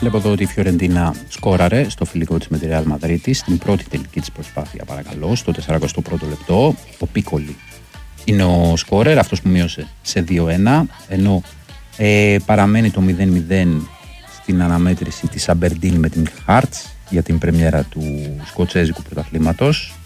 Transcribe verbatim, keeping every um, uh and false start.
Βλέπω εδώ ότι η Φιωρεντίνα σκόραρε στο φιλικό της με τη Real Madrid στην πρώτη τελική της προσπάθεια, παρακαλώ, στο τεσσαρακοστό πρώτο λεπτό. Ο Πίκολι είναι ο σκόρερ, αυτός που μείωσε σε δύο ένα, ενώ ε, παραμένει το μηδέν μηδέν στην αναμέτρηση της Αμπερντίν με την Hearts για την πρεμιέρα του σκοτσέζικου πρωταθλήματος.